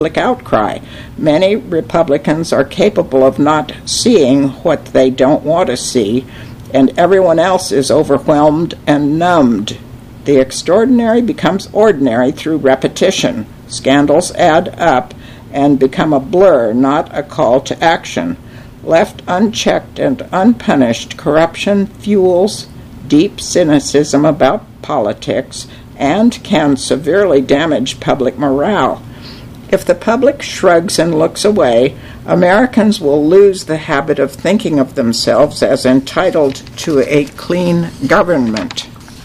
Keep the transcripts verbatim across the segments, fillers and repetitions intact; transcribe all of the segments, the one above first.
public outcry. Many Republicans are capable of not seeing what they don't want to see, and everyone else is overwhelmed and numbed. The extraordinary becomes ordinary through repetition. Scandals add up and become a blur, not a call to action. Left unchecked and unpunished, corruption fuels deep cynicism about politics and can severely damage public morale. If the public shrugs and looks away, Americans will lose the habit of thinking of themselves as entitled to a clean government.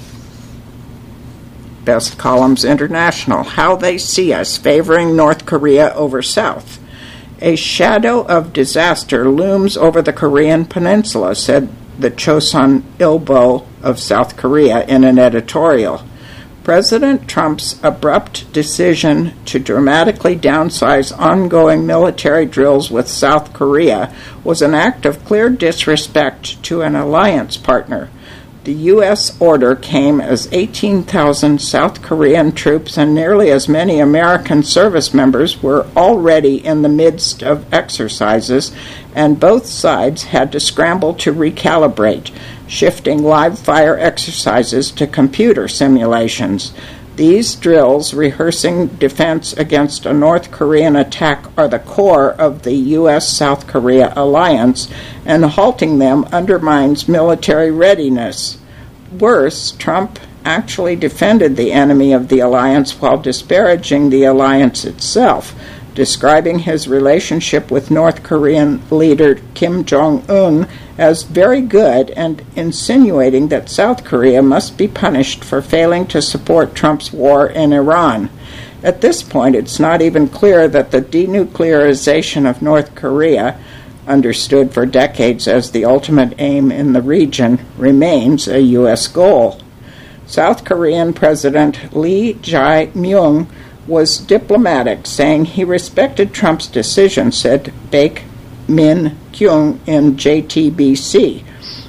Best Columns International, How They See Us, Favoring North Korea Over South. A shadow of disaster looms over the Korean peninsula, said the Chosun Ilbo of South Korea in an editorial. President Trump's abrupt decision to dramatically downsize ongoing military drills with South Korea was an act of clear disrespect to an alliance partner. The U S order came as eighteen thousand South Korean troops and nearly as many American service members were already in the midst of exercises, and both sides had to scramble to recalibrate, shifting live-fire exercises to computer simulations. These drills, rehearsing defense against a North Korean attack, are the core of the U S South Korea alliance, and halting them undermines military readiness. Worse, Trump actually defended the enemy of the alliance while disparaging the alliance itself, describing his relationship with North Korean leader Kim Jong-un as very good and insinuating that South Korea must be punished for failing to support Trump's war in Iran. At this point, it's not even clear that the denuclearization of North Korea, understood for decades as the ultimate aim in the region, remains a U S goal. South Korean President Lee Jae-myung was diplomatic, saying he respected Trump's decision, said Baek Min Kyung in J T B C.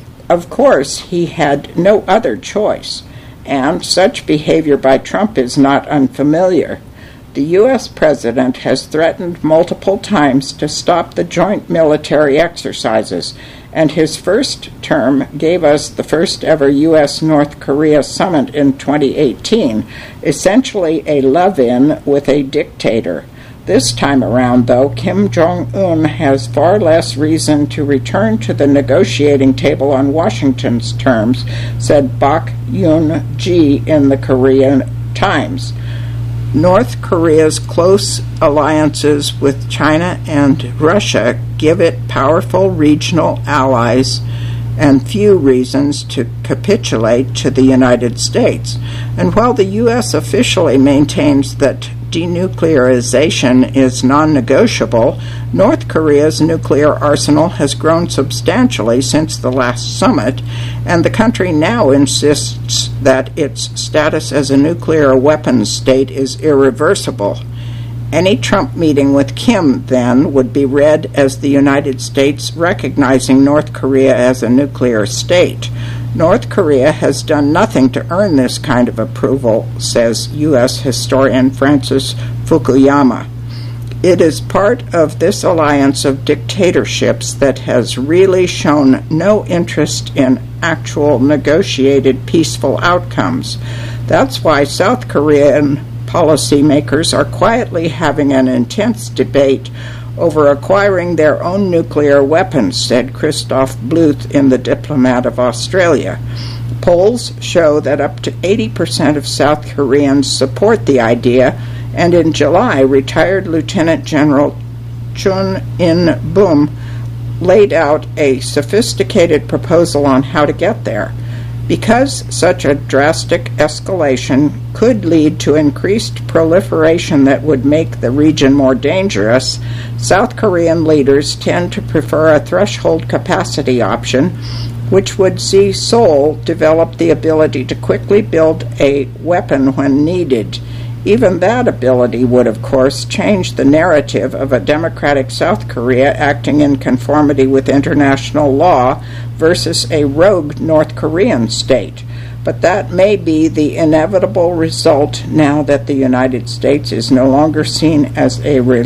Of course, he had no other choice, and such behavior by Trump is not unfamiliar. The U S president has threatened multiple times to stop the joint military exercises, and his first term gave us the first ever U S North Korea summit in twenty eighteen, essentially a love-in with a dictator. This time around, though, Kim Jong-un has far less reason to return to the negotiating table on Washington's terms, said Bak Yoon-ji in the Korean Times. North Korea's close alliances with China and Russia give it powerful regional allies and few reasons to capitulate to the United States. And while the U S officially maintains that denuclearization is non-negotiable, North Korea's nuclear arsenal has grown substantially since the last summit, and the country now insists that its status as a nuclear weapons state is irreversible. Any Trump meeting with Kim, then, would be read as the United States recognizing North Korea as a nuclear state. North Korea has done nothing to earn this kind of approval, says U S historian Francis Fukuyama. It is part of this alliance of dictatorships that has really shown no interest in actual negotiated peaceful outcomes. That's why South Korean policymakers are quietly having an intense debate over acquiring their own nuclear weapons, said Christoph Bluth in The Diplomat of Australia. Polls show that up to eighty percent of South Koreans support the idea, and in July, retired Lieutenant General Chun In-bum laid out a sophisticated proposal on how to get there. Because such a drastic escalation could lead to increased proliferation that would make the region more dangerous, South Korean leaders tend to prefer a threshold capacity option, which would see Seoul develop the ability to quickly build a weapon when needed. Even that ability would, of course, change the narrative of a democratic South Korea acting in conformity with international law versus a rogue North Korean state. but that may be the inevitable result now that the United States is no longer seen as a re-